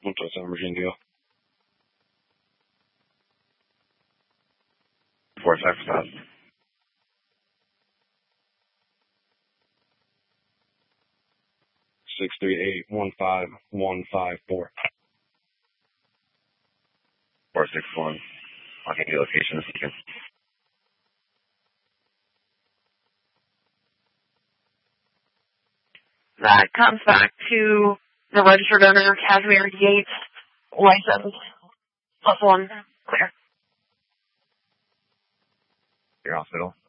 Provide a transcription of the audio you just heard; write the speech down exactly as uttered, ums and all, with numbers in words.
one two seven Virginia. Four five stop. Six three eight one five one five four. Four six one. I'll get your location if you can. That comes back to the registered owner, Casimir Yates, license, plus one, clear. Your hospital.